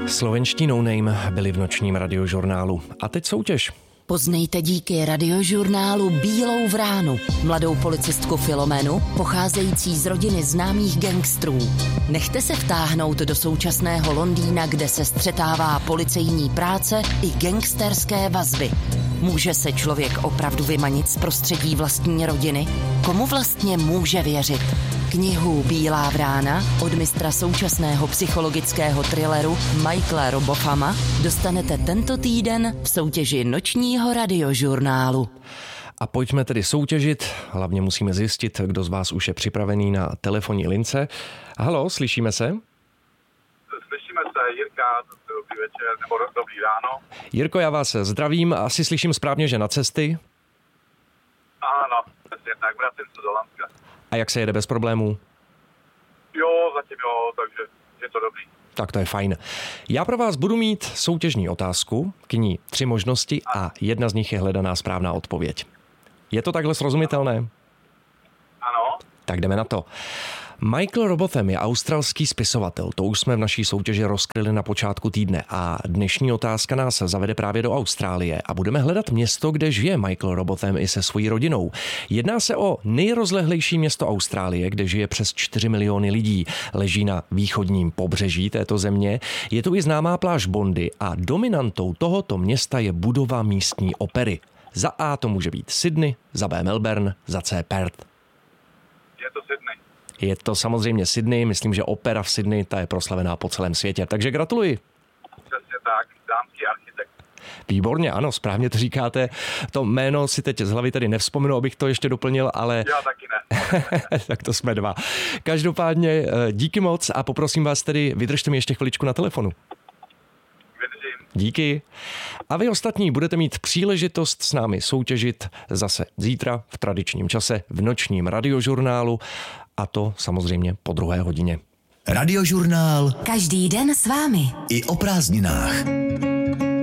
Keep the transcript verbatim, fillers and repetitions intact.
Slovenští no name byli v nočním radiožurnálu. A teď soutěž. Poznejte díky radiožurnálu Bílou vránu, mladou policistku Filomenu, pocházející z rodiny známých gangstrů. Nechte se vtáhnout do současného Londýna, kde se střetává policejní práce i gangsterské vazby. Může se člověk opravdu vymanit z prostředí vlastní rodiny? Komu vlastně může věřit? Knihu Bílá vrána od mistra současného psychologického thrilleru Michaela Robothama dostanete tento týden v soutěži nočního radiožurnálu. A pojďme tedy soutěžit, hlavně musíme zjistit, kdo z vás už je připravený na telefonní lince. Halo, slyšíme se? Slyšíme se, Jirka, dobrý večer, nebo dobrý ráno. Jirko, já vás zdravím, asi slyším správně, že na cesty? Ano, přesně tak, vracím se do Lanska. A jak se jede bez problémů? Jo, zatím jo, takže je to dobrý. Tak to je fajn. Já pro vás budu mít soutěžní otázku, k ní tři možnosti a jedna z nich je hledaná správná odpověď. Je to takhle srozumitelné? Ano. Tak jdeme na to. Michael Robotham je australský spisovatel, to už jsme v naší soutěži rozkryli na počátku týdne a dnešní otázka nás zavede právě do Austrálie a budeme hledat město, kde žije Michael Robotham i se svojí rodinou. Jedná se o nejrozlehlejší město Austrálie, kde žije přes čtyři miliony lidí. Leží na východním pobřeží této země. Je tu i známá pláž Bondi a dominantou tohoto města je budova místní opery. Za A to může být Sydney, za B Melbourne, za C Perth. Je to Sydney. Je to samozřejmě Sydney, myslím, že opera v Sydney, ta je proslavená po celém světě, takže gratuluji. Přesně tak, dánský architekt. Výborně, ano, správně to říkáte. To jméno si teď z hlavy tedy nevzpomenu, abych to ještě doplnil, ale... Já taky ne. Tak to jsme dva. Každopádně díky moc a poprosím vás tedy, vydržte mi ještě chviličku na telefonu. Vydržím. Díky. A vy ostatní budete mít příležitost s námi soutěžit zase zítra v tradičním čase v nočním radiožurnálu a to samozřejmě po druhé hodině. Radiožurnál. Každý den s vámi. I o prázdninách.